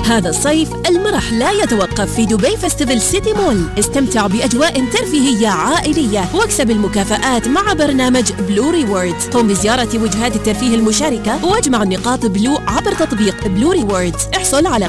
هذا الصيف المرح لا يتوقف في دبي فيستيفال سيتي مول. استمتع بأجواء ترفيهية عائلية واكسب المكافآت مع برنامج بلو ريوردز. قم بزيارة وجهات الترفيه المشاركة واجمع النقاط بلو عبر تطبيق بلو ريوردز. احصل على